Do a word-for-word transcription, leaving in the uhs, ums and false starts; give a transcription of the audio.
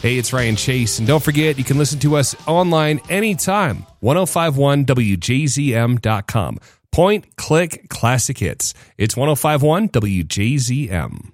Hey, it's Ryan Chase, and don't forget, you can listen to us online anytime. ten fifty-one W J Z M dot com. Point, click, classic hits. It's ten fifty-one W J Z M.